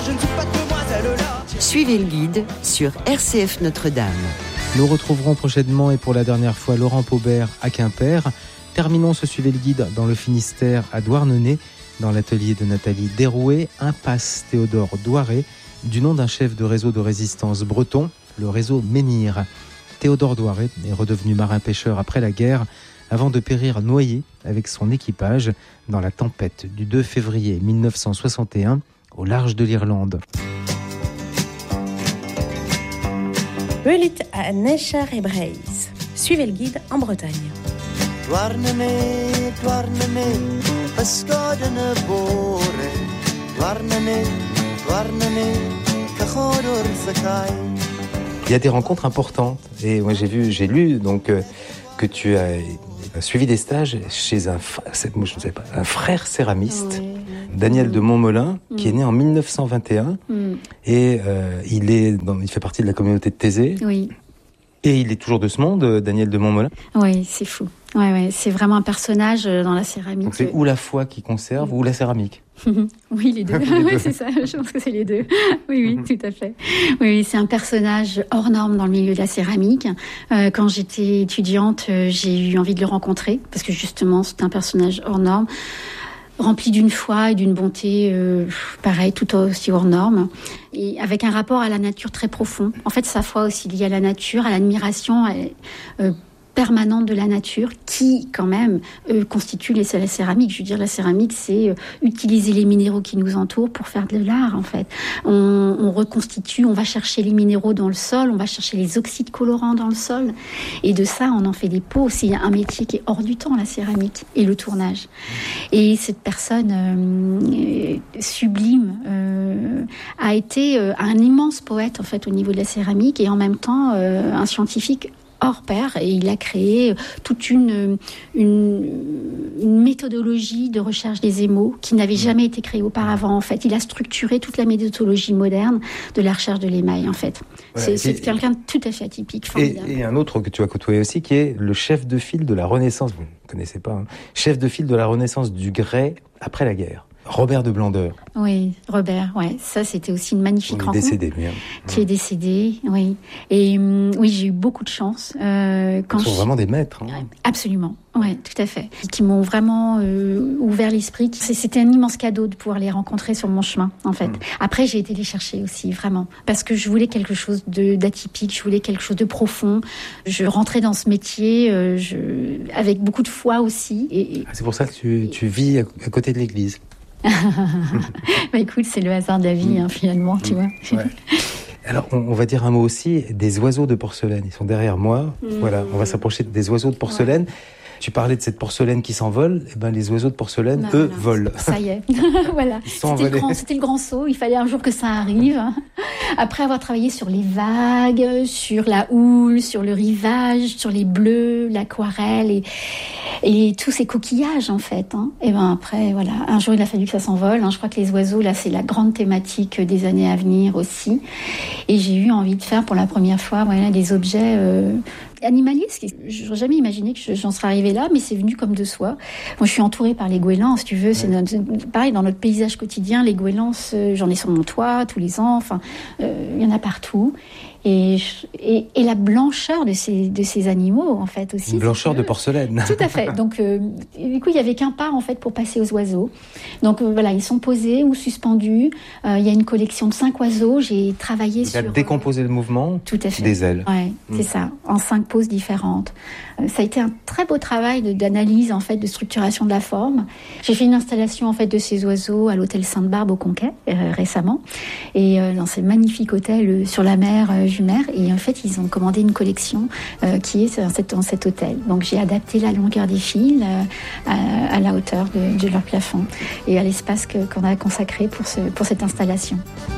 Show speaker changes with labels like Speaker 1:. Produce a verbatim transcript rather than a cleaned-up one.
Speaker 1: je ne suis pas demoiselle-là.
Speaker 2: Suivez le guide sur R C F Notre-Dame.
Speaker 3: Nous retrouverons prochainement et pour la dernière fois Laurent Paubert à Quimper. Terminons ce Suivez le guide dans le Finistère à Douarnenez, dans l'atelier de Nathalie Derouet, impasse Théodore Douaret, du nom d'un chef de réseau de résistance breton, le réseau Menhir. Théodore Douaret est redevenu marin-pêcheur après la guerre, avant de périr noyé avec son équipage dans la tempête du deux février mille neuf cent soixante et un au large de l'Irlande.
Speaker 4: Welit à Necher et Breise. Suivez le guide en Bretagne.
Speaker 1: Douarnenez, Douarnenez, ysgod yn y bore. Douarnenez, Douarnenez, cychod wrth y cae.
Speaker 3: Il y a des rencontres importantes et moi j'ai vu, j'ai lu donc euh, que tu as suivi des stages chez un, moi, je ne sais pas, un frère céramiste, oui. Daniel de Montmolin, mm. qui est né en mille neuf cent vingt et un mm. et euh, il est, dans, il fait partie de la communauté de Thésée.
Speaker 5: Oui.
Speaker 3: Et il est toujours de ce monde, Daniel de Montmolin.
Speaker 5: Oui, c'est fou. Ouais, ouais, c'est vraiment un personnage dans la céramique.
Speaker 3: Donc c'est ou la foi qui conserve oui. ou la céramique.
Speaker 5: Oui, les deux.
Speaker 3: les deux.
Speaker 5: Oui, c'est ça. Je pense que c'est les deux. Oui, oui, tout à fait. Oui, c'est un personnage hors norme dans le milieu de la céramique. Euh, quand j'étais étudiante, euh, j'ai eu envie de le rencontrer parce que justement, c'est un personnage hors norme, rempli d'une foi et d'une bonté, euh, pareil, tout aussi hors norme, et avec un rapport à la nature très profond. En fait, sa foi aussi liée à la nature, à l'admiration euh, permanente de la nature, qui, quand même, euh, constitue les, la céramique. Je veux dire, la céramique, c'est euh, utiliser les minéraux qui nous entourent pour faire de l'art, en fait. On, on reconstitue, on va chercher les minéraux dans le sol, on va chercher les oxydes colorants dans le sol, et de ça, on en fait des pots. C'est un métier qui est hors du temps, la céramique, et le tournage. Et cette personne euh, sublime euh, a été euh, un immense poète, en fait, au niveau de la céramique, et en même temps, euh, un scientifique hors pair, et il a créé toute une, une, une méthodologie de recherche des émaux qui n'avait jamais été créée auparavant. En fait, il a structuré toute la méthodologie moderne de la recherche de l'émail. En fait, ouais, c'est, c'est quelqu'un de tout à fait atypique, formidable.
Speaker 3: Et, et un autre que tu as côtoyé aussi, qui est le chef de file de la Renaissance. Vous ne connaissez pas, hein, chef de file de la Renaissance du Grès après la guerre. Robert de Blandeur.
Speaker 5: Oui, Robert, ouais, ça c'était aussi une magnifique rencontre.
Speaker 3: Il est décédé, bien.
Speaker 5: Qui est décédé, oui. Et euh, oui, j'ai eu beaucoup de chance. Euh, quand
Speaker 3: Ils sont
Speaker 5: je...
Speaker 3: vraiment des maîtres. Hein.
Speaker 5: Absolument, oui, tout à fait. Qui m'ont vraiment euh, ouvert l'esprit. C'était un immense cadeau de pouvoir les rencontrer sur mon chemin, en fait. Mmh. Après, j'ai été les chercher aussi, vraiment. Parce que je voulais quelque chose de, d'atypique, je voulais quelque chose de profond. Je rentrais dans ce métier euh, je... avec beaucoup de foi aussi. Et...
Speaker 3: Ah, c'est pour ça que tu, tu vis à, à côté de l'église.
Speaker 5: Bah écoute, c'est le hasard de la vie, hein, finalement, tu vois.
Speaker 3: Ouais. Alors, on, on va dire un mot aussi des oiseaux de porcelaine. Ils sont derrière moi. Mmh. Voilà, on va s'approcher des oiseaux de porcelaine. Ouais. Tu parlais de cette porcelaine qui s'envole. Eh ben, les oiseaux de porcelaine, bah, eux,
Speaker 5: voilà.
Speaker 3: volent.
Speaker 5: Ça y est. Voilà. C'était le, grand, c'était le grand saut. Il fallait un jour que ça arrive. Après avoir travaillé sur les vagues, sur la houle, sur le rivage, sur les bleus, l'aquarelle et, et tous ces coquillages, en fait. Hein. Et ben après, voilà. Un jour, il a fallu que ça s'envole. Hein. Je crois que les oiseaux, là, c'est la grande thématique des années à venir aussi. Et j'ai eu envie de faire pour la première fois, voilà, des objets euh, animaliers. Je n'aurais jamais imaginé que j'en serais arrivée là, mais c'est venu comme de soi. Moi, je suis entourée par les goélands, si tu veux. Ouais. C'est notre, pareil, dans notre paysage quotidien, les goélands, j'en ai sur mon toit tous les ans. Enfin, euh, il y en a partout. Et, et, et la blancheur de ces, de ces animaux, en fait, aussi.
Speaker 3: Une blancheur de porcelaine.
Speaker 5: Tout à fait. Donc, euh, du coup, il n'y avait qu'un pas, en fait, pour passer aux oiseaux. Donc, euh, voilà, ils sont posés ou suspendus. Euh, il y a une collection de cinq oiseaux. J'ai travaillé
Speaker 3: tu
Speaker 5: sur...
Speaker 3: Tu as décomposé euh, le mouvement
Speaker 5: tout à fait.
Speaker 3: Des ailes.
Speaker 5: Oui, mmh. c'est ça, en cinq poses différentes. Euh, ça a été un très beau travail de, d'analyse, en fait, de structuration de la forme. J'ai fait une installation, en fait, de ces oiseaux à l'hôtel Sainte-Barbe au Conquet, euh, récemment. Et euh, dans ce magnifique hôtel euh, sur la mer euh, Jumer. Et en fait, ils ont commandé une collection euh, qui est dans, cette, dans cet hôtel. Donc, j'ai adapté la longueur des fils euh, à, à la hauteur de, de leur plafond et à l'espace que, qu'on a consacré pour, ce, pour cette installation.